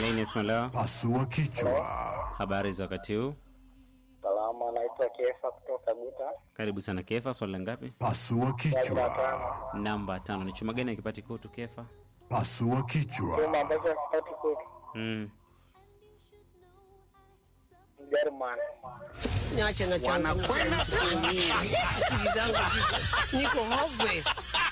laini Ismail. Pasua kichwa. Habari za wakati huu? Salama, naitwa Kefa kutoka Buta. Karibu sana Kefa, swali ngapi? Pasua kichwa. Namba 5. Ni chuma gani kipati kutu Kefa? Pasua kichwa. Chuma ambacho kipati kutu. German. Niache na changa kwenda kuumia. Akili zangu niko hopeless.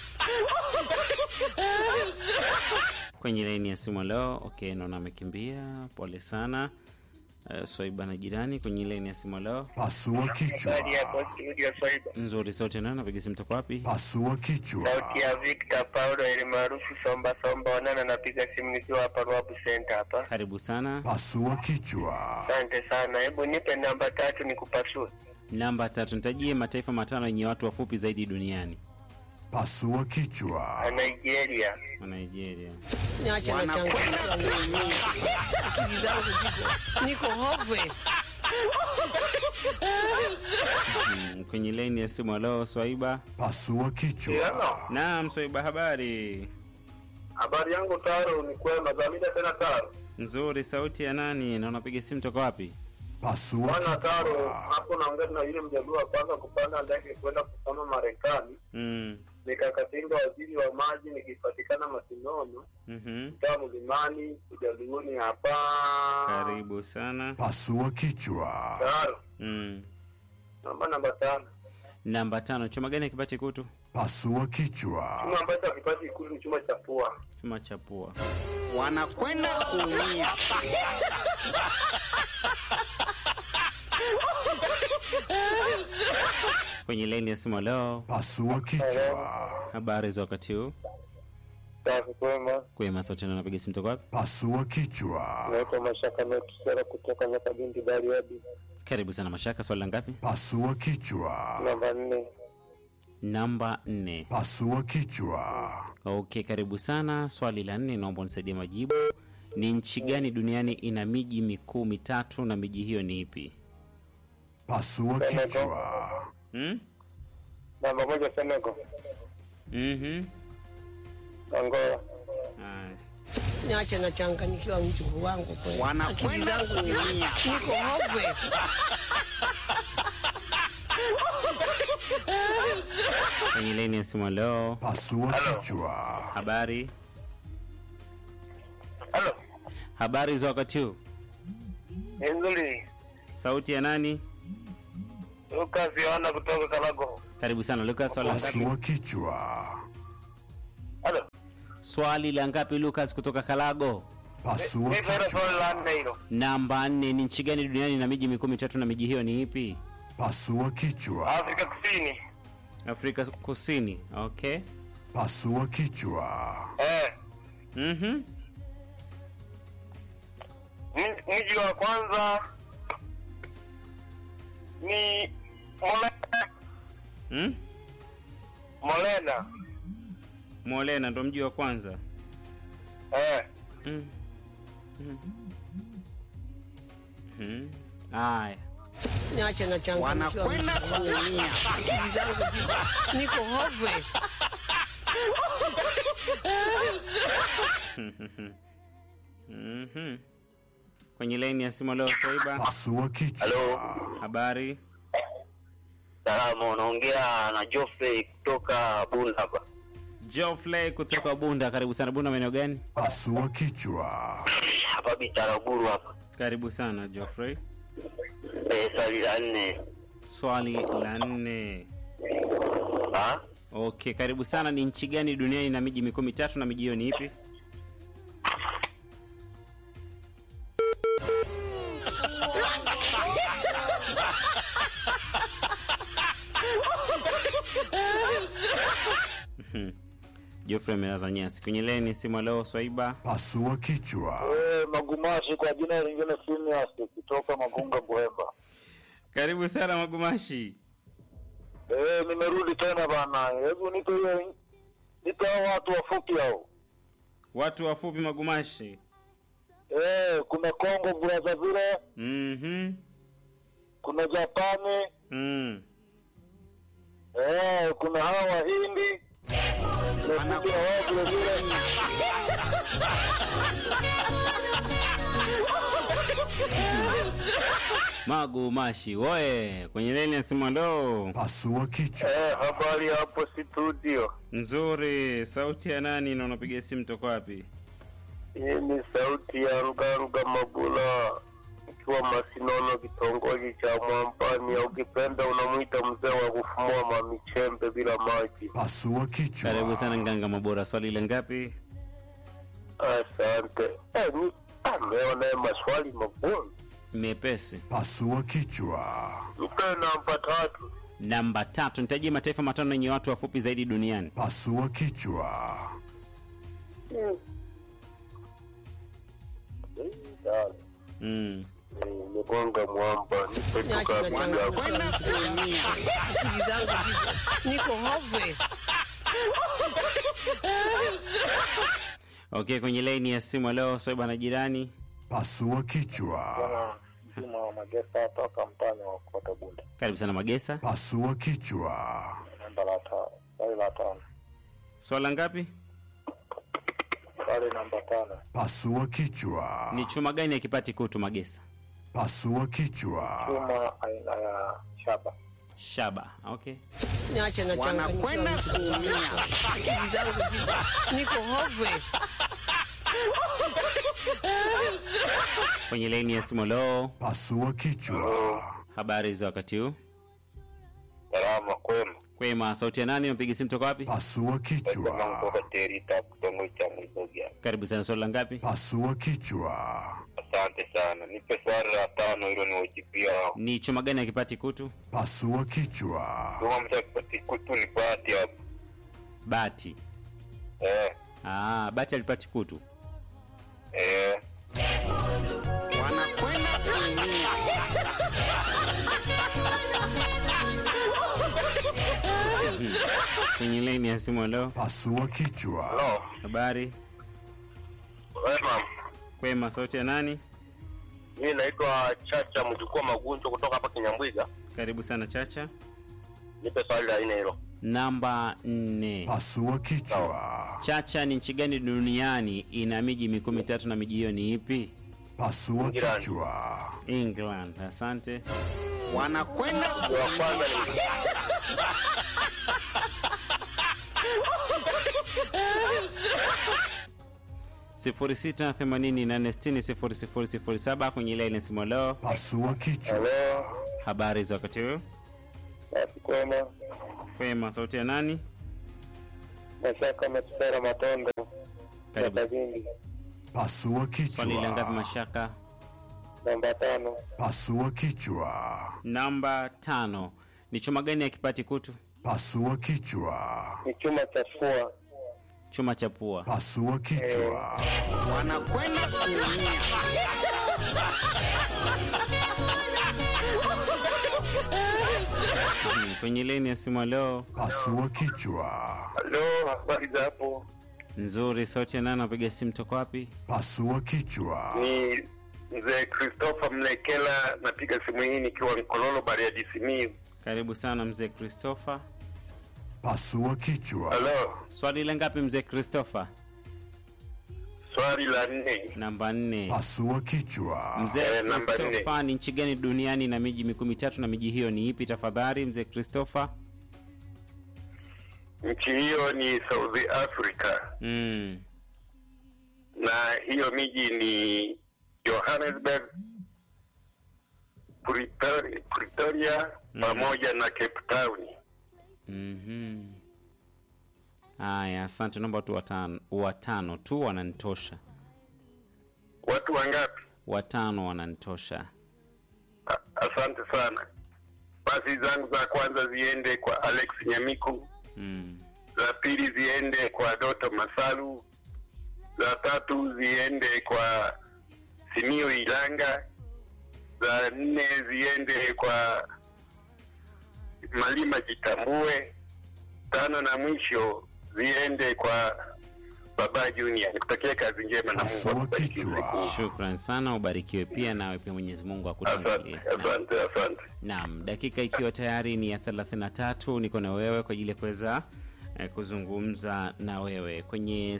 Kwenye laini ya simu leo. Okay, naona amekimbia. Pole sana. Swaiba na jirani kwenye laini ya simu leo. Pasua kichwa. Nzuri, sauti nani napiga simu toka wapi? Pasua kichwa. Sauti ya Victor Paulo maarufu Somba Wanana, napiga simu nikiwa hapa Ruabu Center hapa. Karibu sana. Pasua kichwa. Asante sana. Hebu nipe namba 3 nikupasue. Namba 3, nitajie mataifa 5 yenye watu wafupi zaidi duniani. Pasua kichwa. Nigeria. Nigeria. Niache na changa kwenda kuumia. Akili zangu niko hopeless. Kwenye laini ya simu leo Swaiba. Pasua kichwa. Naam Swaiba, habari? Habari yangu Taro, ni kwema. Zamida tena Taro. Nzuri, sauti ya nani na unapiga simu toka wapi? Pasua Bwana Taro, kichwa. hapo naongea na yule mjadua kwanza kupanda ndege kwenda kusoma Marekani. Nikakatinga waziri wa maji, nikipatikana Masinono. Mtaa Mlimani, Ujaluoni hapa. Karibu sana. Pasua kichwa. Taro. Namba 5. Namba 5, chuma gani kipati kutu? Pasua kichwa. Chuma ambacho kipati ikulu ni chuma cha pua. Chuma cha pua. Wanakwenda kuumia. Kwenye laini ya simu leo. Pasua kichwa. Habari za wakati huu? Safi kwema. Kwema, sauti nani napiga simu toka wapi? Pasua kichwa. Naitwa Mashaka Metusera kutoka Nyaka Binti Bariadi. Karibu sana Mashaka, swali ngapi? Pasua kichwa. Namba 4. Namba 4. Pasua kichwa. Okay, karibu sana. Swali la 4, naomba unisaidie majibu. Ni nchi gani duniani ina miji mikuu mitatu na miji hiyo ni ipi? Pasua kichwa. Namba 1 Senegal. Angola. Niache na changa nikiwa mchungu wangu kweli. Wanakwenda kuumia. Niko hopeless. Kwenye laini ya simu leo. Pasua kichwa. Habari? Halo. Habari za wakati huu? Nzuri. Sauti ya nani? Lucas Yohana kutoka Kalago. Karibu sana Lucas, swali ngapi? Pasua kichwa. Halo. Swali la ngapi Lucas kutoka Kalago? Pasua kichwa. Namba 4, ni nchi gani duniani na miji mikuu mitatu na miji hiyo ni ipi? Pasua kichwa. Afrika Kusini. Afrika Kusini. Okay. Pasua kichwa. Mji wa kwanza ni Molena. Molena ndo mji wa kwanza. Haya. Niache na changa. Wanakwenda kuumia. Akili zangu niko hopeless. Kwenye laini ya simu leo Swaiba. Pasua kichwa. Habari? Salamu, unaongea na Geoffrey kutoka Bunda hapa. Geoffrey kutoka Bunda, karibu sana. Bunda maeneo gani? Pasua kichwa. Hapa Bitaraguru hapa. Karibu sana Geoffrey. Swali la 4. Swali la 4. Okay, karibu sana. Ni nchi gani duniani na miji mikuu mitatu na miji hiyo ni ipi? Geoffrey ameanza nyasi. Kwenye leni simu leo Swaiba. Pasua kichwa. Magumashi kwa jina lingine Senior kutoka Magunga Buhemba. Karibu sana Magumashi. Nimerudi tena bana. Hebu nipe hiyo. Nipe watu wafupi hao. Watu wafupi Magumashi. Kuna Kongo Brazzaville. Kuna Japani. Kuna hawa Wahindi. Magu Mashi, woe, kwenye laini ya simu ndo. Pasua kichwa. Habari hapo studio. Nzuri, sauti ya nani na unapiga simu toka wapi? Hii ni sauti ya Rugaruga Mabula. Ikiwa Masinono kitongoji cha Mwampani, au ukipenda unamuita mzee wa kufumua mamichembe bila maji. Pasua kichwa. Karibu sana Nganga Mabora, swali la ngapi? Asante. Ameona maswali magumu. Mepesi. Pasua kichwa. Nipe namba 3. Namba 3, nitajie mataifa matano yenye watu wafupi zaidi duniani. Pasua kichwa. Nikonga mwamba. Nipe tuka mwamba. Kwenda kuumia. Akili zangu ziko. Niko hopeless. Okay, kwenye laini ya simu leo soe bana jirani. Pasua kichwa. Mfumo wa Magesa toka mtani wa Kota Bunda. Karibu sana Magesa. Pasua kichwa. Namba la 5. Swali la 5. Swala ngapi? Swali namba 5. Pasua kichwa. Ni chuma gani akipati kutu Magesa? Pasua kichwa. Chuma aina ya shaba. Shaba. Okay. Niache na changa. Wanakwenda kuumia. Akili zangu ziko. Niko hopeless. Kwenye laini ya simu leo. Pasua kichwa. Habari za wakati huu? Salama kwema. Kwema, sauti ya nani? Unapiga simu toka wapi? Pasua kichwa. Kutoka Terita kutongo cha Mwizogia. Karibu sana, swali la ngapi? Pasua kichwa. Asante sana. Nipe swali la 5 hilo niwajibia. Ni chuma gani akipati kutu? Pasua kichwa. Kama mtakipati kutu ni bahati hapo. Bati. Bati alipati kutu. Wanakwenda kuumia. Kwenye laini ya simu leo. Pasua kichwa. Hello. Habari? Wema. Kwema, sauti ya nani? Mimi naitwa Chacha mjukuu Magunjo kutoka hapa Kinyambwiga. Karibu sana Chacha. Nipe swali la 4 hilo. Namba 4. Pasua kichwa. Chacha, ni nchi gani duniani ina miji mikuu mitatu na miji hiyo ni ipi? Pasua kichwa. England. Asante. Wanakwenda Wa kwanza ni Sifuri 688600007 kwenye ile ile simu leo. Pasua kichwa. Hello. Habari za wakati huu? Basi kwema. Kwema, sauti ya nani? Mashaka Metsera Matondo. Karibu. Pasua Swali la ngapi kichwa. Mashaka? Namba 5. Pasua kichwa. Namba 5. Ni chuma gani akipati kutu? Pasua kichwa. Ni chuma cha fua. Chuma cha pua. Pasua kichwa. wanakwenda kuumia. Kwenye leni ya simu leo. Pasua kichwa. Hello, habari za hapo? Nzuri, sauti ya nani? Napiga simu toka wapi? Pasua kichwa. Ni mzee Christopher Mlekela, napiga simu hii nikiwa Mkololo Bariadi Simiyu. Karibu sana mzee Christopher. Pasua kichwa. Hello, Swali la ngapi mzee Christopher? swali la 4. Namba 4. Pasua kichwa. Mzee namba Christopher, ni nchi gani duniani na miji mikuu mitatu na miji hiyo ni ipi tafadhali mzee Christopher? Nchi hiyo ni South Africa. Na hiyo miji ni Johannesburg, Pretoria pamoja na Cape Town. Aya, asante, naomba tu watano tu wananitosha. Watu wangapi? 5 wananitosha. Asante sana. Basi zangu za kwanza ziende kwa Alex Nyamiku. Za pili ziende kwa Doto Masalu. Za tatu ziende kwa Simio Ilanga. Za 4 ziende kwa Malima Jitambue. 5 na mwisho ziende kwa Baba Junior. Nikutakia kazi njema na Mungu Pasua akubariki. kichwa. Shukrani sana, ubarikiwe pia nawe pia Mwenyezi Mungu akutangulie. Asante. Naam, dakika ikiwa tayari ni ya 33, niko na wewe kwa ajili ya kuweza kuzungumza na wewe kwenye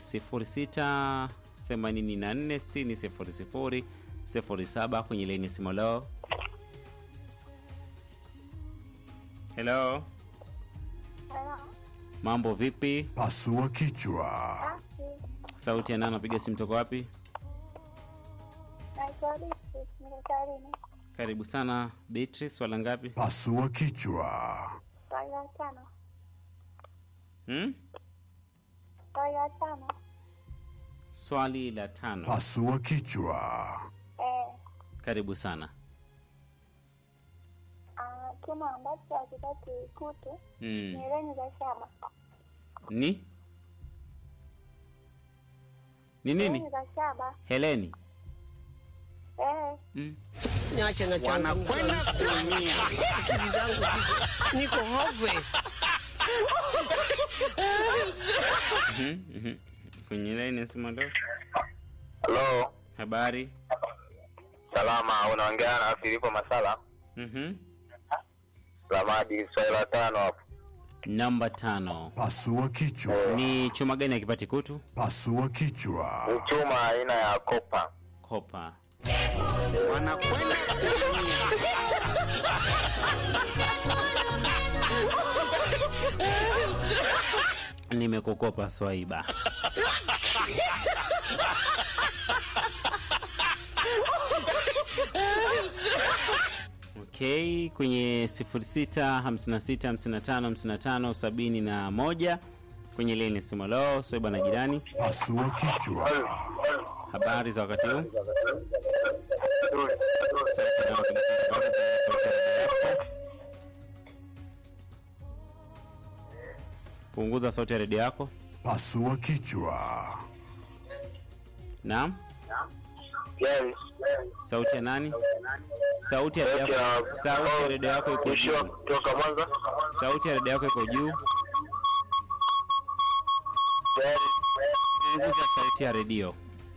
0684600007 kwenye laini ya simu leo. Hello. Mambo vipi? Pasua kichwa. Sauti ya nani anapiga simu toka wapi? Karibu sana Beatrice, swala ngapi? Pasua kichwa. Swali la 5. Pasua kichwa. Karibu sana. Kama ambacho hakitaki kutu ni reni za shaba. Ni nini? Reni za shaba. Heleni. Niache na changa wanakwenda kuumia. Akili zangu niko hopeless. Kwenye line ya simu leo. Hello. Habari? Salama, unaongea na Filipo Masala. Ramadi, swali la 5 hapo. Namba 5. Pasua kichwa. Ni chuma gani akipati kutu? Pasua kichwa. Ni chuma aina ya kopa. Kopa. Wanakwenda kuumia. Nimekukopa Swaiba. Okay, kwenye 0656555571 kwenye leni simu leo Swaiba na jirani. Pasua kichwa. Habari za wakati huu? Punguza sauti ya redio yako. Pasua kichwa. Naam. Yes. Sauti ya nani? Sauti ya redio yako. Sauti ya redio yako iko juu. Kutoka Mwanza. Sauti ya redio yako iko juu. Punguza sauti ya redio.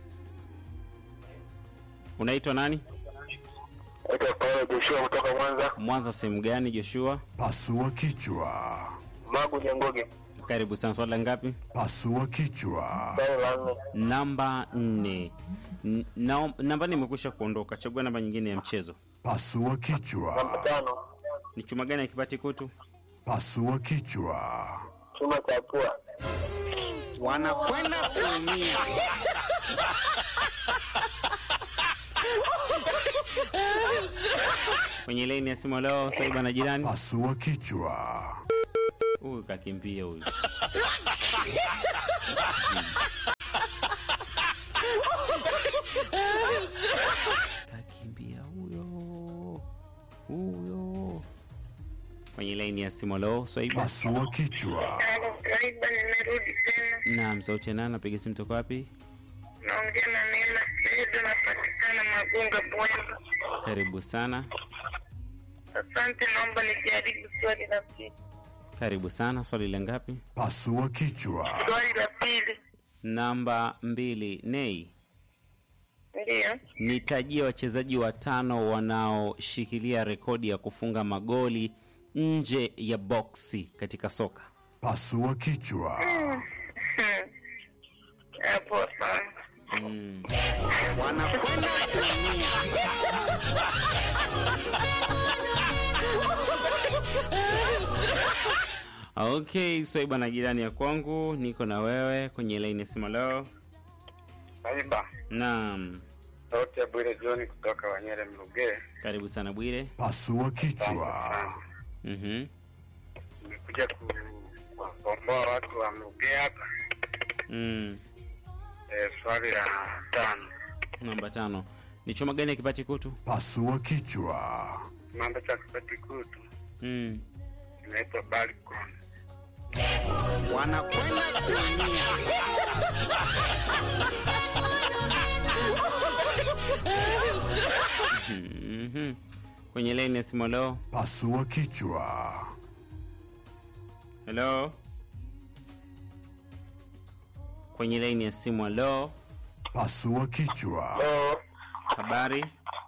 Unaitwa nani? Naitwa Paulo Joshua kutoka Mwanza. Mwanza sehemu gani Joshua? Pasua kichwa. Magu Nyangoge. Karibu sana, swali ngapi? Pasua kichwa. Swali la 4. Namba 4. Namba nimekwisha kuondoka. Chagua namba nyingine ya mchezo. Pasua kichwa. Namba 5. Ni chuma gani akipati kutu? Pasua kichwa. Chuma cha pua. Wanakwenda kuumia. Kwenye line ya simu leo Swaiba na jirani. Pasua kichwa. Huyu kakimbia huyu. Kakimbia huyo. Kwenye line ya simu leo Swaiba. Pasua kichwa. Swaiba, nimerudi tena. Naam, sauti ya nani? Napiga simu toka wapi? Naongea na Neema Sedo, napatikana Magunga Bwemba. Karibu sana. Asante, naomba nijaribu swali la pili. Karibu sana. Swali la ngapi? Pasua kichwa. Swali la pili. Namba 2. Nei. Ndio. Nitajie wachezaji 5 wanaoshikilia rekodi ya kufunga magoli nje ya boksi katika soka. Pasua kichwa. Hapo sana. Wanakwenda kuumia. Okay, Swaiba na jirani ya kwangu, niko na wewe kwenye line ya simu leo. Swaiba. Naam. Sauti ya Bwire John kutoka Wanyere Mruge. Karibu sana Bwire. Pasua kichwa. Nimekuja kuwakomboa watu wa Mruge hapa. Swali la 5. Namba 5. Ni chuma gani akipati kutu? Pasua kichwa. Mambo cha kupati kutu. Inaitwa balcony. Wanakwenda kuumia. Kwenye line ya simu leo. Pasua kichwa. Hello. Kwenye line ya simu leo. Pasua kichwa. Hello. Habari?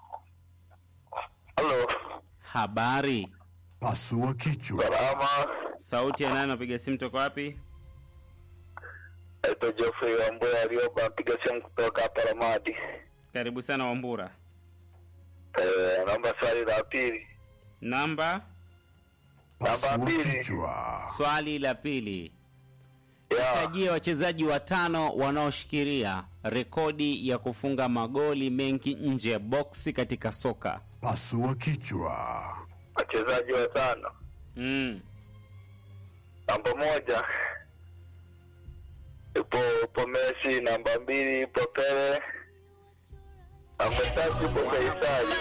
Hello. Habari. Pasua kichwa. Salama. Sauti ya nani? Napiga simu toka wapi? Naitwa Geoffrey Wambura aliyokuwa anapiga simu kutoka hapa Ramadi. Karibu sana Wambura. Naomba swali la pili. Namba Pasua mbili. kichwa. Swali la pili. Ya. Tajia wachezaji watano wanaoshikilia rekodi ya kufunga magoli mengi nje ya boksi katika soka. Pasua kichwa. Wachezaji watano. Namba 1 ipo Messi, namba 2 ipo Pele, namba 3 ipo Faisal.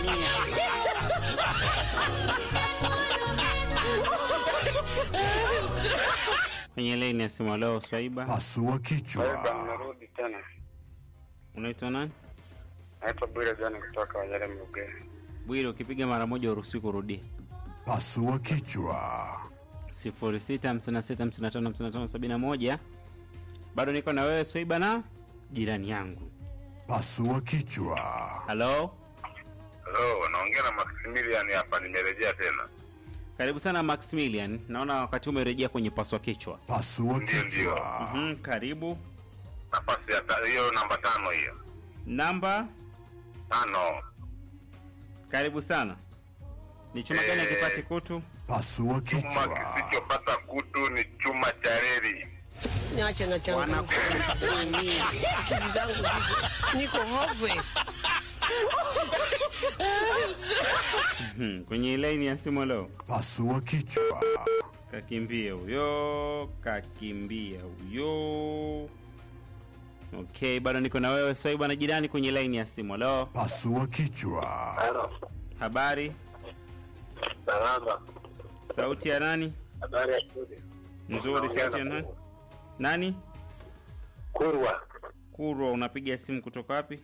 Kwenye line ya simu leo Swaiba. Pasua kichwa. Narudi tena. Unaitwa nani? Naitwa Bwire John kutoka Wajale Mugeni. Bwire, ukipiga mara moja uruhusiwi kurudia. Pasua kichwa. 0656555571. Bado niko na wewe Swaiba na jirani yangu. Pasua kichwa. Hello? Hello, naongea na Maximilian hapa, nimerejea tena. Karibu sana Maximilian. Naona wakati umerejea kwenye paswa kichwa. Pasua kichwa. Karibu. Nafasi ya hiyo namba 5 hiyo. Namba 5. karibu sana. Ni chuma gani kipati kutu? Pasua Chuma kichwa. kisichopata kutu ni chuma cha reli. Niache na changa. Akili zangu niko hopeless. Kwenye line ya simu leo. Pasua kichwa. Kakimbia huyo. Okay, bado niko na wewe Swaiba na jirani kwenye line ya simu leo. Pasua kichwa. Hello. Habari? Salama. Sauti ya nani? Habari ya studio. Nzuri, sauti ya nani? Nani? Kurwa, unapiga simu kutoka wapi?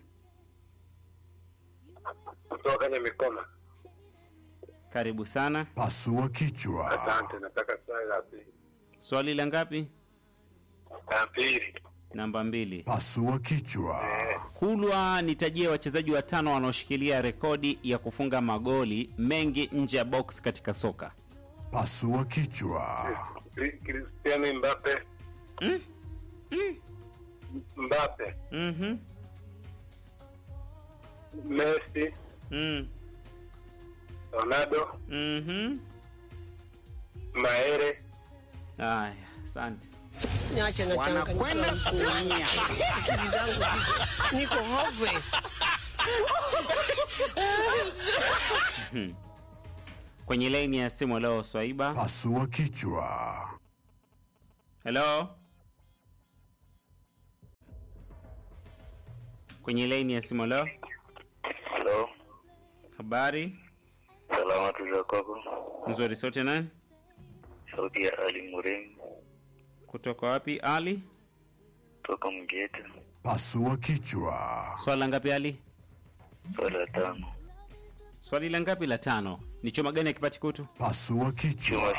Kutoka kwenye Mikoma. Karibu sana. Pasua kichwa. Asante, nataka swali la pili. Swali la ngapi? La pili. Namba 2. Pasua kichwa. Kulwa, nitajie wachezaji watano wanaoshikilia rekodi ya kufunga magoli mengi nje ya box katika soka. Pasua kichwa. Cristiano Mbappe. Mbappe. Messi. Ronaldo. Maere. Haya, asante. Niache na changa. Wanakwenda kuumia. Akili zangu niko hopeless. Kwenye line ya simu leo Swaiba. Pasua kichwa. Hello? Kwenye line ya simu leo. Hello. Habari? Salama tu kwako. Nzuri, sauti nani? Sauti ya Ali Murem. Kutoka wapi Ali? Kutoka Mgeta. Pasua kichwa. Swali la ngapi Ali? Swali la 5. Swali la ngapi? La 5. Ni chuma gani akipati kutu? Pasua kichwa.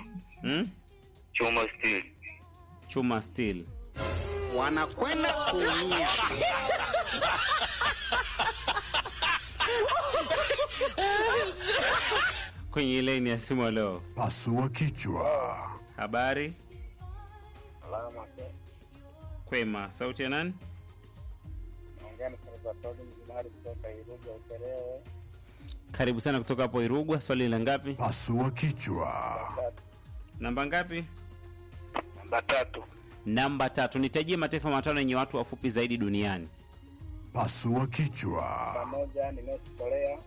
Chuma steel. Wanakwenda kuumia. Kwenye line ya simu leo. Pasua kichwa. Habari? Salama. Kwema, sauti ya nani? Naongea na Salvatore Mzimari kutoka Irugwa Ukerewe. Karibu sana kutoka hapo Irugwa. Swali la ngapi? Pasua kichwa. Namba ngapi? Namba 3. Namba 3. Nitajie mataifa matano yenye watu wafupi zaidi duniani. Pasua kichwa. Namba 1 ni North Korea.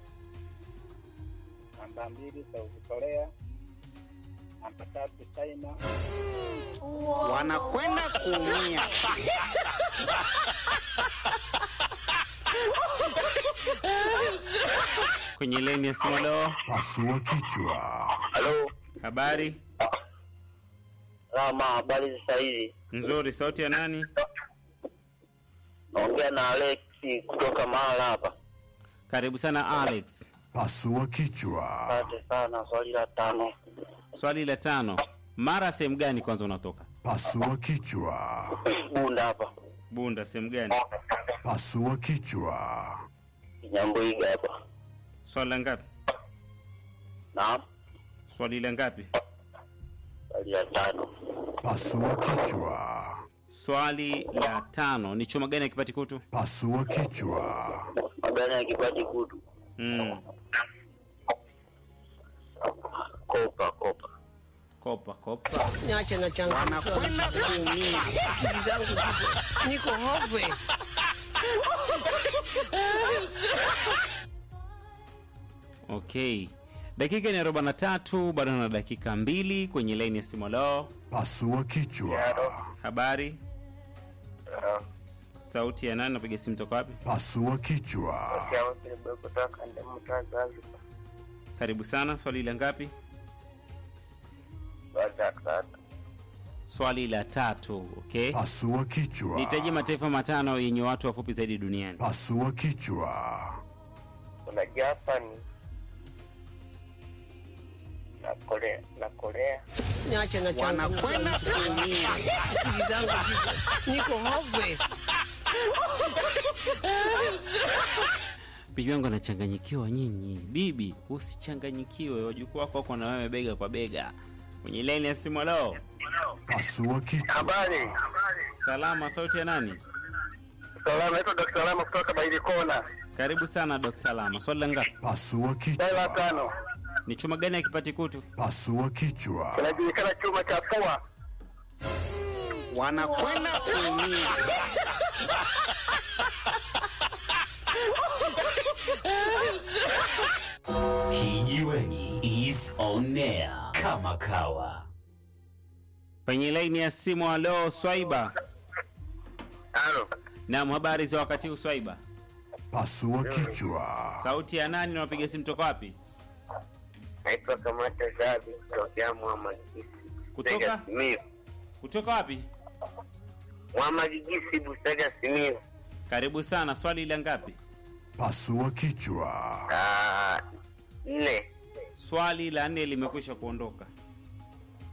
Namba 2 South Korea. Namba 3 China. Wanakwenda kuumia. Kwenye line ya simu leo. Pasua kichwa. Hello. Habari? Habari sasa hivi. Nzuri, sauti ya nani? Naongea na Alex kutoka Mara hapa. Karibu sana Alex. Pasua kichwa. Asante sana. Swali la 5. Swali la 5. Mara sehemu gani kwanza unatoka? Pasua kichwa. Bunda hapa. Bunda sehemu gani? Pasua kichwa. Nyambuiga hapa. Swali la ngapi? Naam. Swali la ngapi? Swali la 5. Pasua kichwa. Swali la 5. Ni chuma gani akipati kutu? Pasua kichwa. Magani akipati kutu. Mm. Kopa. Kopa. Niache na changanyikiwa. Wanakwenda kuumia. Akili zangu niko hopeless. Okay. Dakika ni 43, bado na dakika 2 kwenye line ya simu. Leo Pasua kichwa. habari. Sauti ya nani, napiga simu toka wapi? Pasua kichwa. Karibu sana, swali la ngapi? Swali la 3, okay? Pasua kichwa. Nitaje mataifa matano yenye watu wafupi zaidi duniani. Pasua kichwa. Kuna Japani na Korea. Niache na changanyikiwa. Wanakwenda kuumia. Akili zangu niko hopeless. Bibi wangu anachanganyikiwa nyinyi. Bibi, usichanganyikiwe, wajukuu wako wako na wewe bega kwa bega. Kwenye line ya simu. Leo Pasua kichwa. Habari. salama, sauti ya nani? Salama, naitwa Dr. Lama kutoka Baili Kona. Karibu sana Dr. Lama. Swali la ngapi? Pasua Dala kichwa. 5. Ni chuma gani akipati kutu? Pasua kichwa. Kinajulikana chuma cha pua. Wanakwenda kuumia. Kijiweni is on air kama kawa. Kwenye line ya simu. Leo Swaiba. Halo. Naam, habari za wakati huu Swaiba? Pasua kichwa. Sauti ya nani, unapiga simu toka wapi? Naitwa Kamata Zabi kutoka Muhammad Gisi. Kutoka? Simiyu. Kutoka wapi? Muhammad Gisi Busega Simiyu. Karibu sana, swali la ngapi? Pasua kichwa. 4. Swali la 4 limekwisha kuondoka.